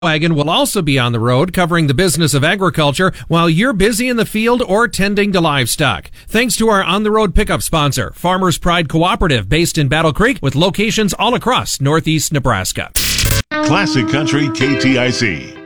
Wagon will also be on the road covering the business of agriculture while you're busy in the field or tending to livestock. Thanks to our on-the-road pickup sponsor, Farmers Pride Cooperative, based in Battle Creek with locations all across northeast Nebraska. Classic Country KTIC.